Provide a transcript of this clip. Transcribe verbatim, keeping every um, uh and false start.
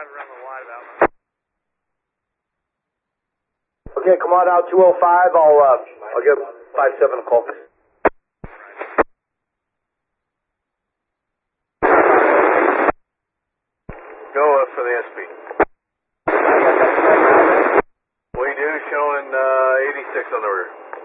five, remember wide about. Okay, come on out two oh five. I'll uh, I'll give five seven a call. Go uh, for the S P. We do, showing uh, eighty-six on the rear.